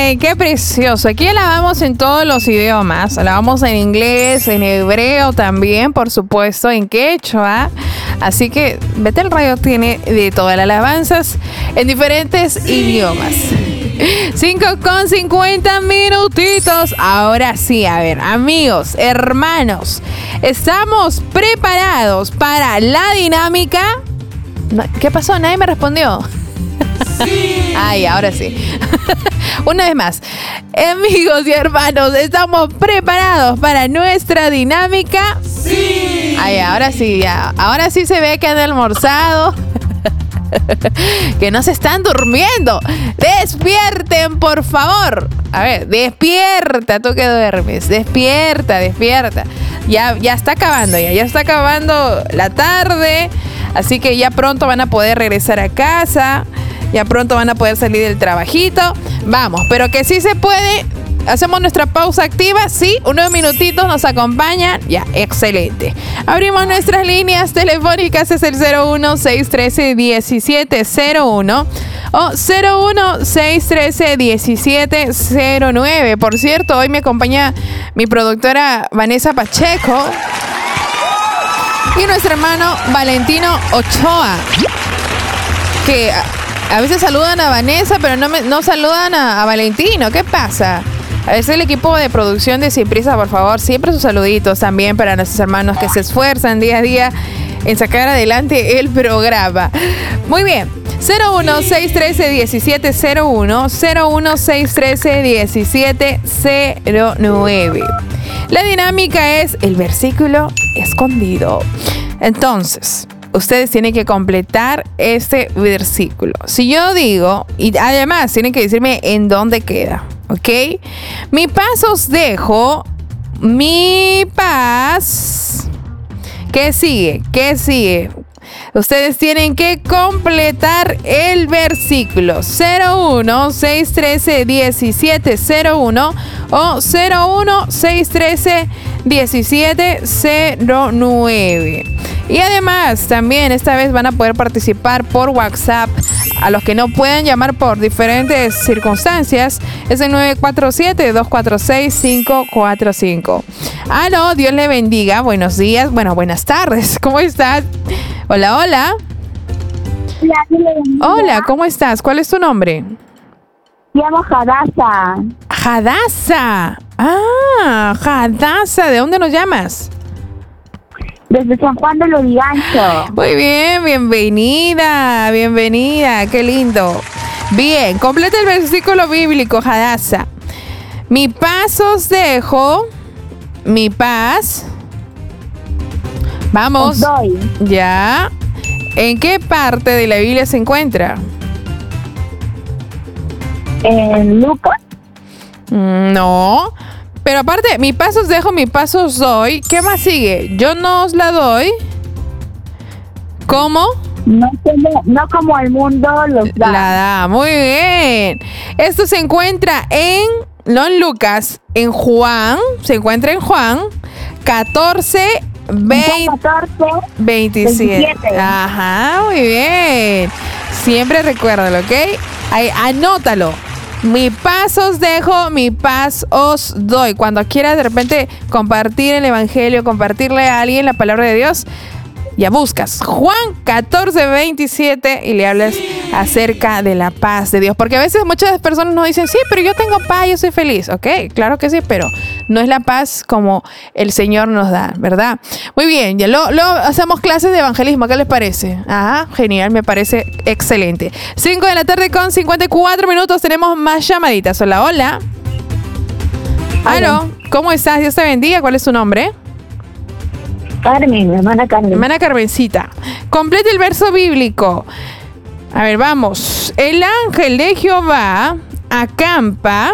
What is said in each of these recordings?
bien, qué precioso. Aquí la vamos en todos los idiomas. La vamos en inglés, en hebreo también, por supuesto, en quechua. Así que Betel Radio tiene de todas las alabanzas en diferentes idiomas. 5:50 minutitos. Ahora sí, a ver, amigos, hermanos, ¿estamos preparados para la dinámica? ¿Qué pasó? Nadie me respondió. Sí. Ay, ahora sí. Una vez más. Amigos y hermanos, ¿estamos preparados para nuestra dinámica? Sí. Ay, ahora sí, ya. Ahora sí se ve que han almorzado. Que no se están durmiendo. Despierten, por favor. A ver, despierta, tú que duermes. Despierta. Ya está acabando, ya está acabando la tarde. Así que ya pronto van a poder regresar a casa. Ya pronto van a poder salir del trabajito. Vamos, pero que sí se puede. Hacemos nuestra pausa activa. Sí, unos minutitos nos acompañan. Ya, excelente. Abrimos nuestras líneas telefónicas. Es el 01-613-1701 o 01-613-1709. Por cierto, hoy me acompaña mi productora Vanessa Pacheco y nuestro hermano Valentino Ochoa, que a veces saludan a Vanessa, pero no saludan a Valentino. ¿Qué pasa? A veces el equipo de producción de Sin Prisa, por favor, siempre sus saluditos también para nuestros hermanos que se esfuerzan día a día en sacar adelante el programa. Muy bien. 01-613-1701, 01-613-1709. La dinámica es el versículo escondido. Entonces, ustedes tienen que completar este versículo. Si yo digo, y además tienen que decirme en dónde queda, ¿ok? Mi paz os dejo, mi paz. ¿Qué sigue? Ustedes tienen que completar el versículo 01-613-1701 o 01-613-1709. Y además, también esta vez van a poder participar por WhatsApp. A los que no pueden llamar por diferentes circunstancias, es el 947-246-545. Aló, Dios le bendiga. Buenos días. Bueno, buenas tardes. ¿Cómo estás? Hola. Hola, hola, ¿cómo estás? ¿Cuál es tu nombre? Me llamo Hadasa. Hadasa. Ah, Hadasa. ¿De dónde nos llamas? Desde San Juan de Lurigancho. Muy bien, bienvenida. Qué lindo. Bien, completa el versículo bíblico, Hadasa. Mi paz os dejo. Mi paz. Vamos. Os doy. Ya. ¿En qué parte de la Biblia se encuentra? ¿En Lucas? No. Pero aparte, mi paz os dejo, mi paz os doy. ¿Qué más sigue? Yo no os la doy. ¿Cómo? No como el mundo los da. La da. Muy bien. Esto se encuentra no en Lucas, en Juan. Se encuentra en Juan 14, 27. Ajá, muy bien. Siempre recuérdalo, ¿ok? Ahí, anótalo. Mi paz os dejo, mi paz os doy. Cuando quieras de repente compartir el evangelio, compartirle a alguien la palabra de Dios, ya buscas Juan 14:27 y le hablas acerca de la paz de Dios. Porque a veces muchas personas nos dicen, sí, pero yo tengo paz, yo soy feliz. Ok, claro que sí, pero no es la paz como el Señor nos da, ¿verdad? Muy bien, ya lo hacemos clases de evangelismo, ¿qué les parece? Ajá, genial, me parece excelente. 5:54 p.m, tenemos más llamaditas. Hola, hola. Aló, ¿cómo estás? Dios te bendiga, ¿cuál es tu nombre? Carmen, hermana Carmen. Hermana Carmencita. Complete el verso bíblico. A ver, vamos. El ángel de Jehová acampa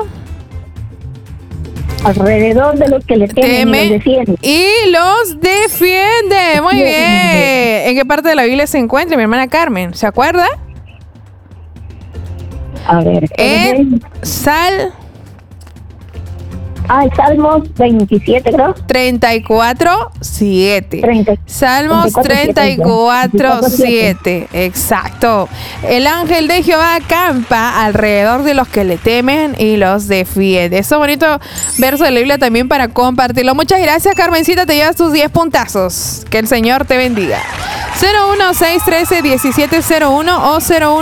alrededor de los que le temen y los defiende. Y los defiende. Muy bien. ¿En qué parte de la Biblia se encuentra mi hermana Carmen? ¿Se acuerda? A ver. Salmos 27, creo. 34:7. Salmos 34:7. Exacto. El ángel de Jehová acampa alrededor de los que le temen y los defiende. Eso bonito verso de la Biblia también para compartirlo. Muchas gracias, Carmencita. Te llevas tus 10 puntazos. Que el Señor te bendiga. 01613-1701 o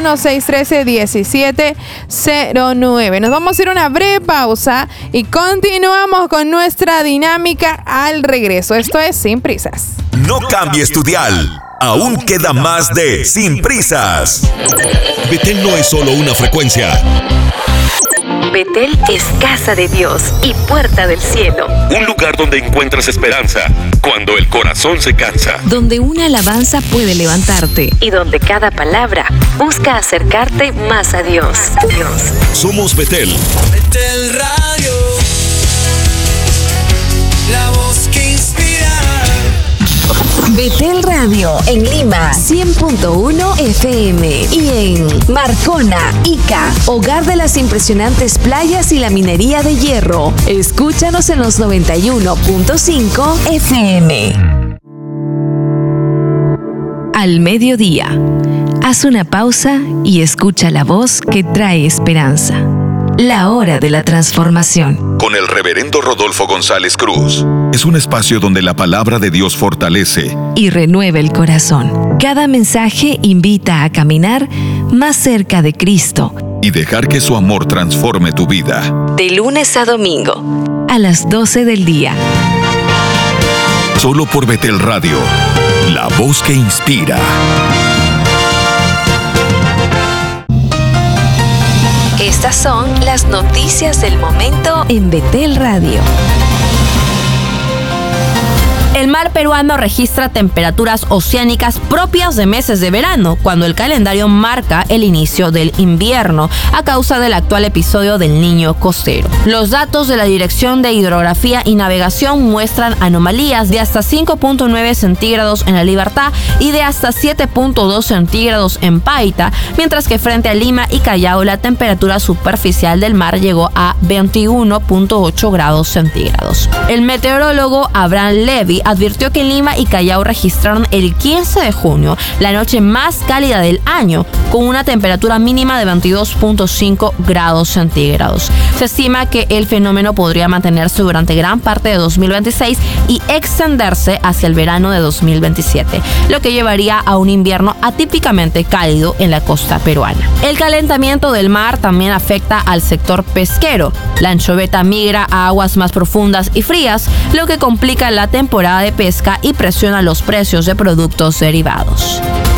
01613-1709. Nos vamos a ir a una breve pausa y continuamos con nuestra dinámica al regreso. Esto es Sin Prisas. No cambies tu dial. Aún queda más de Sin Prisas. Betel no es solo una frecuencia. Betel es casa de Dios y puerta del cielo. Un lugar donde encuentras esperanza cuando el corazón se cansa. Donde una alabanza puede levantarte y donde cada palabra busca acercarte más a Dios. Somos Betel. Betel Radio, la voz que inspira. Betel Radio en Lima 100.1 FM y en Marcona, Ica, hogar de las impresionantes playas y la minería de hierro. Escúchanos en los 91.5 FM. Al mediodía, haz una pausa y escucha la voz que trae esperanza. La hora de la transformación. Con el reverendo Rodolfo González Cruz. Es un espacio donde la palabra de Dios fortalece y renueva el corazón. Cada mensaje invita a caminar más cerca de Cristo y dejar que su amor transforme tu vida. De lunes a domingo, a las 12 del día. Solo por Betel Radio, la voz que inspira. Estas son las noticias del momento en Betel Radio. El mar peruano registra temperaturas oceánicas propias de meses de verano, cuando el calendario marca el inicio del invierno, a causa del actual episodio del Niño costero. Los datos de la Dirección de Hidrografía y Navegación muestran anomalías de hasta 5.9 centígrados en La Libertad y de hasta 7.2 centígrados en Paita, mientras que frente a Lima y Callao la temperatura superficial del mar llegó a 21.8 grados centígrados. El meteorólogo Abraham Levy advirtió que Lima y Callao registraron el 15 de junio la noche más cálida del año, con una temperatura mínima de 22.5 grados centígrados. Se estima que el fenómeno podría mantenerse durante gran parte de 2026 y extenderse hacia el verano de 2027, lo que llevaría a un invierno atípicamente cálido en la costa peruana. El calentamiento del mar también afecta al sector pesquero. La anchoveta migra a aguas más profundas y frías, lo que complica la temporada de pesca y presiona los precios de productos derivados.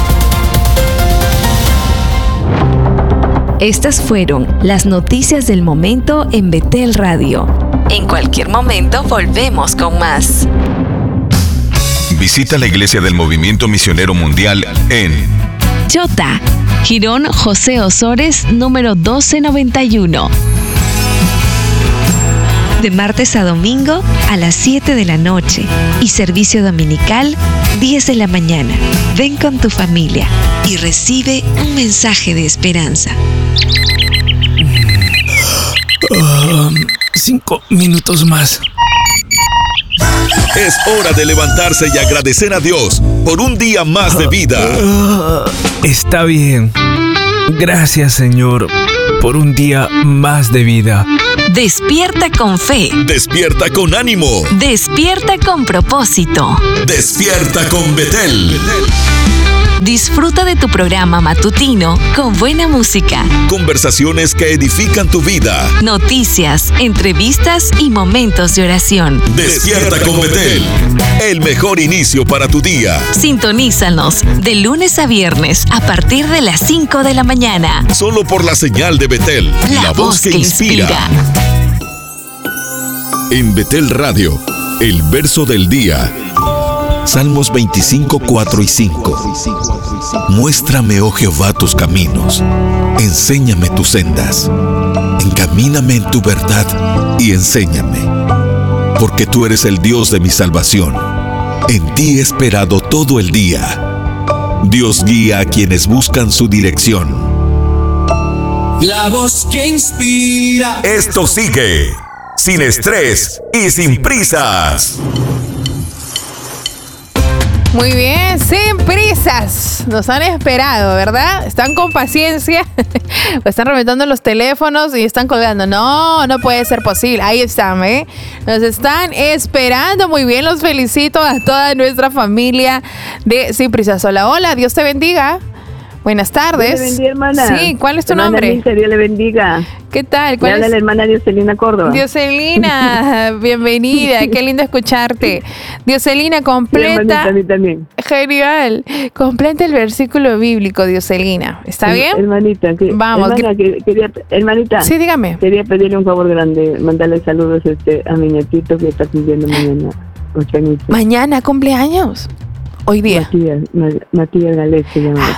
Estas fueron las noticias del momento en Betel Radio. En cualquier momento volvemos con más. Visita la Iglesia del Movimiento Misionero Mundial en Chota, Girón José Osores, número 1291. De martes a domingo a las 7 de la noche y servicio dominical 10 de la mañana. Ven con tu familia y recibe un mensaje de esperanza. 5 minutos más. Es hora de levantarse y agradecer a Dios por un día más de vida. Está bien. Gracias, Señor, por un día más de vida. Despierta con fe. Despierta con ánimo. Despierta con propósito. Despierta con Betel. Disfruta de tu programa matutino con buena música, Conversaciones que edifican tu vida. noticias, entrevistas y momentos de oración. Despierta con Betel. El mejor inicio para tu día. Sintonízanos de lunes a viernes a partir de las 5 de la mañana. Solo por la señal de Betel. La voz que inspira. En Betel Radio, el verso del día. Salmos 25, 4 y 5. Muéstrame, oh Jehová, tus caminos. Enséñame tus sendas. Encamíname en tu verdad y enséñame. Porque tú eres el Dios de mi salvación. En ti he esperado todo el día. Dios guía a quienes buscan su dirección. La voz que inspira. Esto sigue sin estrés y sin prisas. Muy bien, sin prisas. Nos han esperado, ¿verdad? Están con paciencia. Están reventando los teléfonos y están colgando. No puede ser posible. Ahí están, ¿eh? Nos están esperando. Muy bien, los felicito a toda nuestra familia de Sin Prisas. Hola, hola, Dios te bendiga. Buenas tardes. Dios le bendiga, hermana. Sí, ¿cuál es tu hermana nombre? Mirta, Dios le bendiga. ¿Qué tal? ¿Cuál es? La hermana Dioselina Córdoba. Dioselina, bienvenida. Qué lindo escucharte. Dioselina, completa. Sí, a mí también. Genial. Completa el versículo bíblico, Dioselina. ¿Está bien? Hermanita, vamos. Hermanita. Sí, dígame. Quería pedirle un favor grande. Mandarle saludos a mi nietito que está cumpliendo mañana 8 añitos. ¿Mañana cumpleaños? Hoy día. Matías Galés se llama.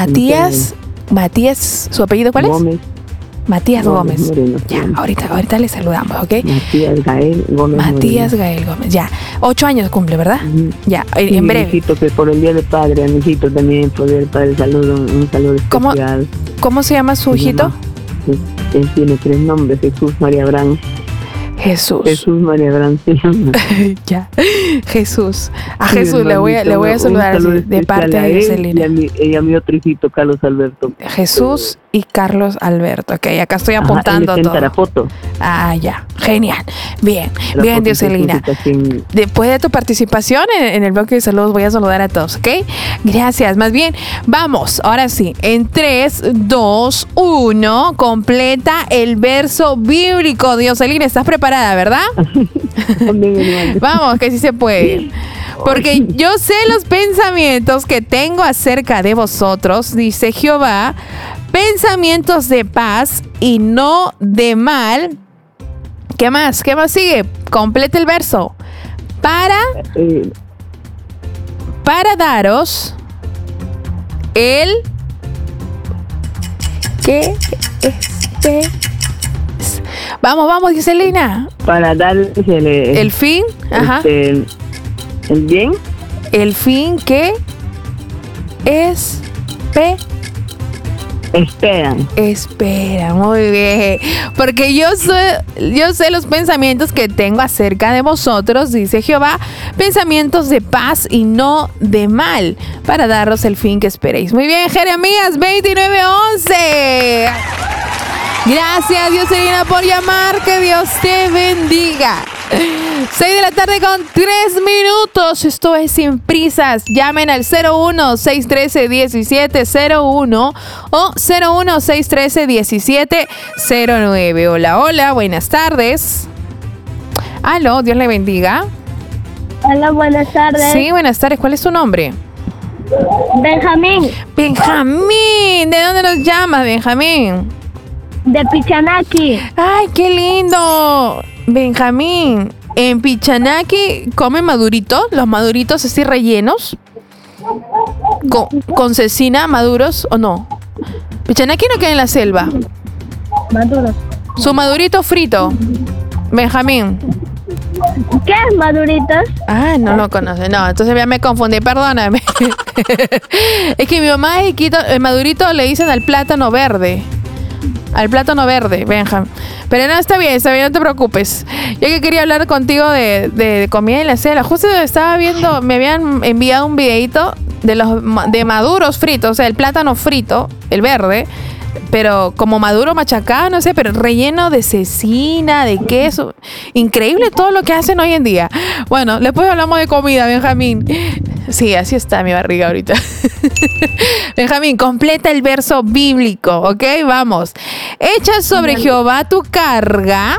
Matías, ¿su apellido cuál Gómez. es? Matías Gómez. Moreno, ya, ahorita le saludamos, ¿ok? Matías Gael Gómez. Matías Gael Gómez, ya. 8 años cumple, ¿verdad? Ya, en breve. Mijito, que por el día del padre, a mi hijito también, por el padre, un saludo especial. ¿Cómo se llama su hijito? Él tiene 3 nombres, Jesús María Abraham. Jesús María Abraham se llama. Ya, Jesús. A Jesús le voy a saludar de parte de Dioselina. Y a mi otro hijito, Carlos Alberto. Jesús y Carlos Alberto. Ok, acá estoy apuntando todo. Tarapoto. Ah, ya. Genial. Bien, Dioselina. Después de tu participación en el bloque de saludos, voy a saludar a todos, ¿ok? Gracias. Más bien, vamos, ahora sí. En 3, 2, 1, completa el verso bíblico. Dioselina, ¿estás preparada, verdad? Vamos, que sí se puede. Porque yo sé los pensamientos que tengo acerca de vosotros, dice Jehová, pensamientos de paz y no de mal. ¿Qué más? ¿Qué más sigue? Complete el verso. Para daros ¿qué? Vamos, Dioselina. Para dar el fin. Ajá. El bien. El fin que Espera, muy bien. Porque yo sé los pensamientos que tengo acerca de vosotros, dice Jehová, pensamientos de paz y no de mal, para daros el fin que esperéis. Muy bien, Jeremías 29:11. Gracias, Dioselina, por llamar. Que Dios te bendiga. 6 de la tarde con 3 minutos. Esto es Sin Prisas. Llamen al 01-613-1701 o 01-613-1709. Hola, buenas tardes. Aló, Dios le bendiga. Hola, buenas tardes. Sí, buenas tardes. ¿Cuál es tu nombre? Benjamín. Benjamín. ¿De dónde nos llamas, Benjamín? De Pichanaki. ¡Ay, qué lindo! Benjamín, ¿en Pichanaki comen maduritos? ¿Los maduritos así rellenos? ¿Con cecina, maduros o no? Pichanaki no queda en la selva. Maduros. Su madurito frito. Benjamín. ¿Qué es maduritos? Ah, no lo conoce. No, entonces ya me confundí, perdóname. Es que mi mamá es el madurito le dicen al plátano verde. Al plátano verde, Benjam. Pero no, está bien, no te preocupes. Yo que quería hablar contigo de comida en la selva. Justo estaba viendo, me habían enviado un videito de maduros fritos, o sea, el plátano frito, el verde, pero como maduro machacado, no sé, pero relleno de cecina, de queso. Increíble todo lo que hacen hoy en día. Bueno, después hablamos de comida, Benjamín. Sí, así está mi barriga ahorita. Benjamín, completa el verso bíblico, ¿ok? Vamos. Echa sobre Jehová tu carga.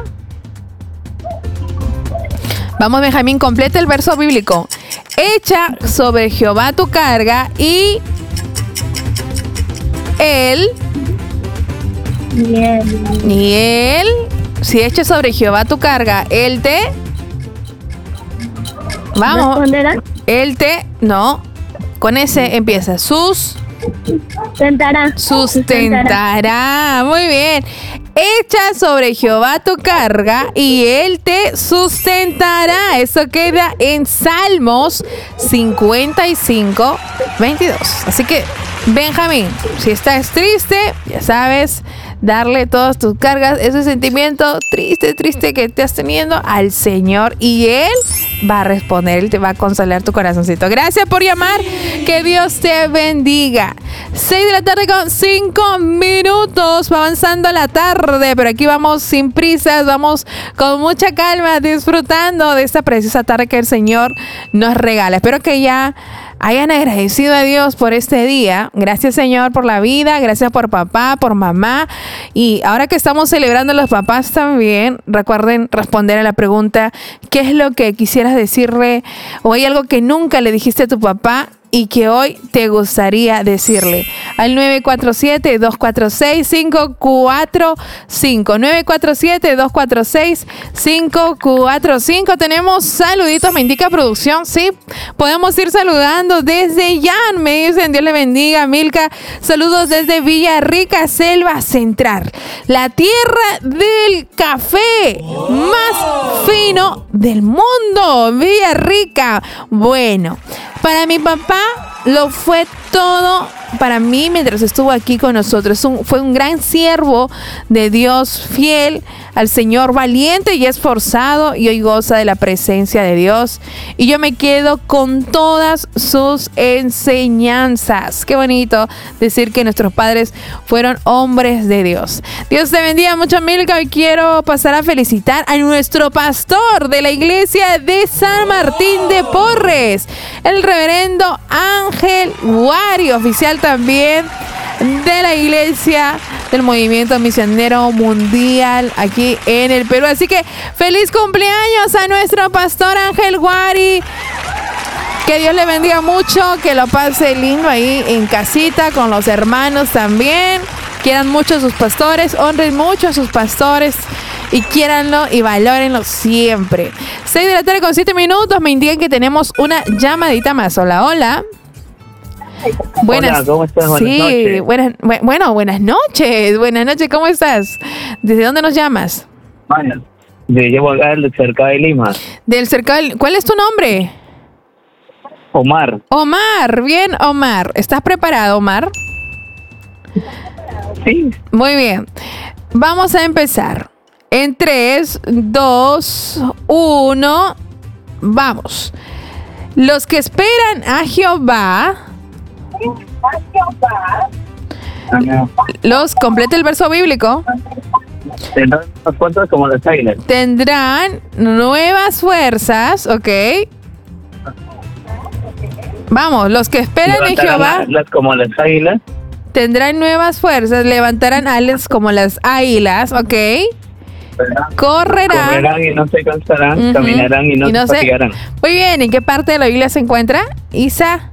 Vamos, Benjamín, completa el verso bíblico. Echa sobre Jehová tu carga y él... Y él, si echas sobre Jehová tu carga, él te... Vamos. ¿Responderá? Él te... No. Con ese empieza. Sustentará. Muy bien. Echa sobre Jehová tu carga y él te sustentará. Eso queda en Salmos 55:22. Así que Benjamín, si estás triste, ya sabes, darle todas tus cargas, ese sentimiento triste que te has teniendo al Señor y Él va a responder, Él te va a consolar tu corazoncito. Gracias por llamar, que Dios te bendiga. 6 de la tarde con 5 minutos, va avanzando la tarde, pero aquí vamos sin prisas, vamos con mucha calma, disfrutando de esta preciosa tarde que el Señor nos regala. Espero que ya hayan agradecido a Dios por este día. Gracias, Señor, por la vida. Gracias por papá, por mamá. Y ahora que estamos celebrando a los papás también, recuerden responder a la pregunta: ¿qué es lo que quisieras decirle? ¿O hay algo que nunca le dijiste a tu papá y que hoy te gustaría decirle? Al 947-246-545. 947-246-545. Tenemos saluditos, me indica producción. Sí, podemos ir saludando desde Yan. Me dicen, Dios le bendiga. Milka, saludos desde Villarrica, Selva Central. La tierra del café más fino del mundo. Villarrica. Bueno, para mi papá lo fue todo para mí mientras estuvo aquí con nosotros. Fue un gran siervo de Dios, fiel al Señor, valiente y esforzado, y hoy goza de la presencia de Dios. Y yo me quedo con todas sus enseñanzas. Qué bonito decir que nuestros padres fueron hombres de Dios. Dios te bendiga mucho, Milka. Hoy quiero pasar a felicitar a nuestro pastor de la iglesia de San Martín de Porres, el reverendo Ángel Guari, oficial también de la iglesia del Movimiento Misionero Mundial aquí en el Perú. Así que feliz cumpleaños a nuestro pastor Ángel Guari. Que Dios le bendiga mucho, que lo pase lindo ahí en casita con los hermanos también. Quieran mucho a sus pastores, honren mucho a sus pastores y quiéranlo y valórenlo siempre. 6 de la tarde con 7 minutos, me indican que tenemos una llamadita más. Hola, hola. Buenas. Hola, ¿cómo estás? Buenas noches. Buenas noches. Buenas noches, ¿cómo estás? ¿Desde dónde nos llamas? Bueno, llevo acá del Cercado de Lima. Del Cercado. ¿Cuál es tu nombre? Omar. Omar, bien, Omar. ¿Estás preparado, Omar? Sí. Muy bien. Vamos a empezar. En 3, 2, 1. Vamos. Los que esperan a Jehová. Completa el verso bíblico. Tendrán unas cuantas como las águilas. Tendrán nuevas fuerzas, ¿ok? Vamos, los que esperan en Jehová. Como las águilas. Tendrán nuevas fuerzas, levantarán alas como las águilas, ¿ok? Correrán y no se cansarán, caminarán y no se fatigarán. Muy bien, ¿en qué parte de la Biblia se encuentra? Isaías.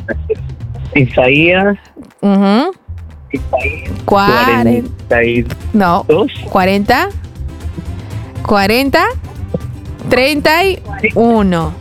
31.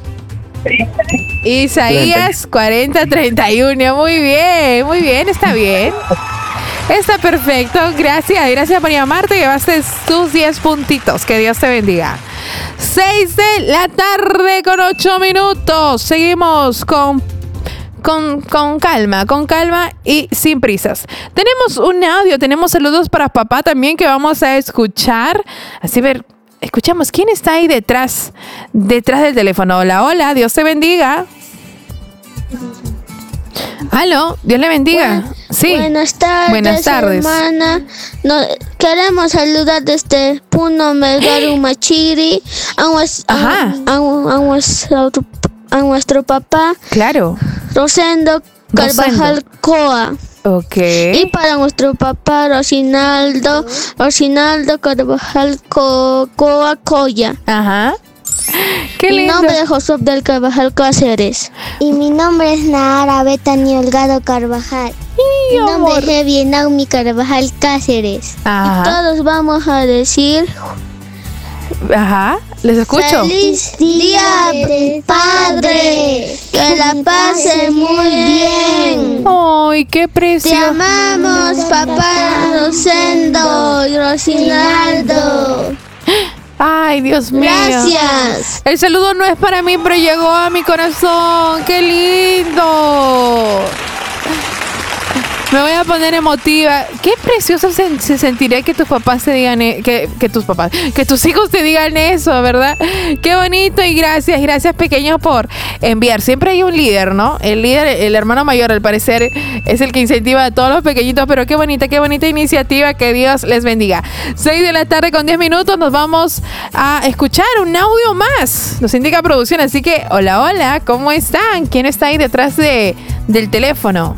Isaías 40:31. Muy bien, está bien. Está perfecto, gracias por llamarte. Llevaste tus 10 puntitos. Que Dios te bendiga. 6 de la tarde con 8 minutos. Seguimos con calma y sin prisas. Tenemos un audio, tenemos saludos para papá también que vamos a escuchar. Así ver, escuchamos quién está ahí detrás del teléfono. Hola, Dios te bendiga. Aló, Dios le bendiga. Sí. Buenas tardes. Hermana. Queremos saludar desde Puno Melgaru Machiri a nuestro papá. Claro. Rosendo Carvajal Coa. Ok. Y para nuestro papá Rosinaldo Carvajal Coa Coya. Ajá. Qué lindo. Mi nombre es José del Carvajal Cáceres. Y mi nombre es Nahara Betani Holgado Carvajal. Mi nombre es Levi Naumi Carvajal Cáceres. Ajá. Y todos vamos a decir... Ajá, les escucho. ¡Feliz Día del Padre! ¡Que la pase muy bien! ¡Ay, qué precioso! ¡Te amamos, papá Rosendo y Rosinaldo! Ay, Dios mío. Gracias. El saludo no es para mí, pero llegó a mi corazón. ¡Qué lindo! Me voy a poner emotiva. Qué precioso se sentirá que tus papás te digan, que tus hijos te digan eso, ¿verdad? Qué bonito y gracias pequeños por enviar. Siempre hay un líder, ¿no? El líder, el hermano mayor, al parecer, es el que incentiva a todos los pequeñitos, pero qué bonita iniciativa, que Dios les bendiga. 6:10 p.m, nos vamos a escuchar un audio más. Nos indica producción, así que hola, ¿cómo están? ¿Quién está ahí detrás del teléfono?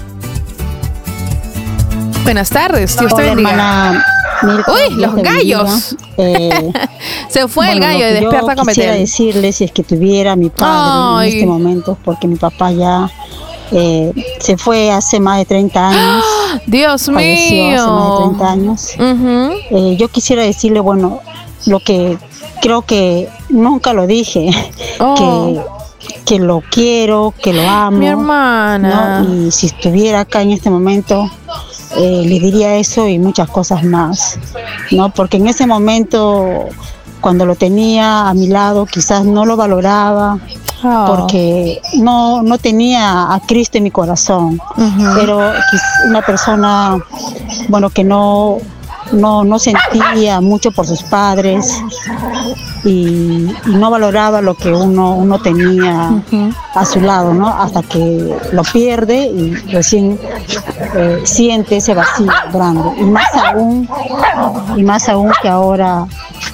Buenas tardes, Dios te bendiga. Hermana Mirka, ¡uy, los gallos! Se fue el gallo de Despierta con Betel. Quisiera decirle, si es que tuviera mi padre en este momento, porque mi papá ya se fue hace más de 30 años. Dios mío. Falleció hace más de 30 años. Uh-huh. Yo quisiera decirle, bueno, lo que creo que nunca lo dije, que lo quiero, que lo amo. Mi hermana. ¿no? Y si estuviera acá en este momento, le diría eso y muchas cosas más, ¿no? Porque en ese momento, cuando lo tenía a mi lado, quizás no lo valoraba, porque no tenía a Cristo en mi corazón. Uh-huh. Pero una persona, bueno, que no sentía mucho por sus padres y no valoraba lo que uno tenía a su lado, ¿no? Hasta que lo pierde y recién siente ese vacío grande. Y más aún que ahora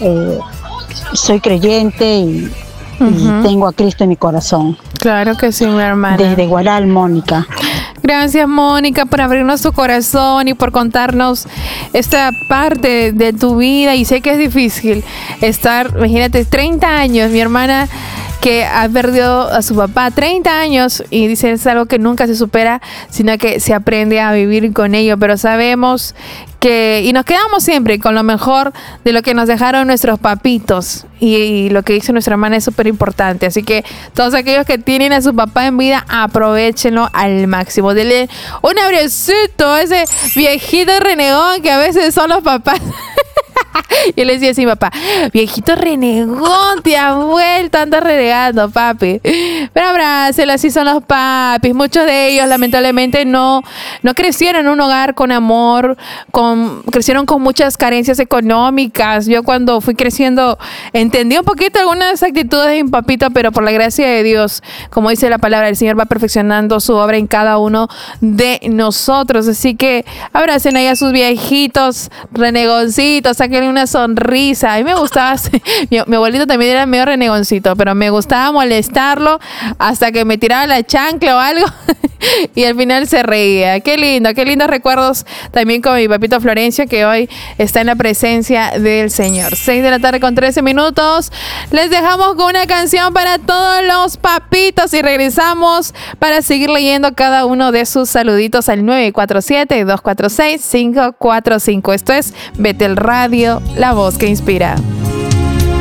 soy creyente y tengo a Cristo en mi corazón. Claro que sí, mi hermana. Desde Guaral, Mónica. Gracias, Mónica, por abrirnos tu corazón y por contarnos esta parte de tu vida. Y sé que es difícil estar, imagínate, 30 años, mi hermana, que ha perdido a su papá, 30 años, y dice, es algo que nunca se supera, sino que se aprende a vivir con ello. Pero sabemos y nos quedamos siempre con lo mejor de lo que nos dejaron nuestros papitos, y lo que dice nuestra hermana es súper importante. Así que todos aquellos que tienen a su papá en vida, aprovechenlo al máximo. Denle un abracito a ese viejito renegón que a veces son los papás. Yo le decía así, papá, viejito renegón, te ha vuelto, anda renegando, papi. Pero abrácelo, así son los papis. Muchos de ellos lamentablemente no crecieron en un hogar con amor, crecieron con muchas carencias económicas. Yo cuando fui creciendo entendí un poquito algunas actitudes de mi papito, pero por la gracia de Dios, como dice la palabra, el Señor va perfeccionando su obra en cada uno de nosotros. Así que abracen ahí a sus viejitos renegoncitos, sáquenle una sonrisa. A mí me gustaba, mi abuelito también era medio renegoncito, pero me gustaba molestarlo hasta que me tiraba la chancla o algo y al final se reía. Qué lindos recuerdos también con mi papito Florencio, que hoy está en la presencia del Señor. 6:13 p.m. Les dejamos con una canción para todos los papitos y regresamos para seguir leyendo cada uno de sus saluditos al 947-246-545. Esto es Betel Radio, la voz que inspira.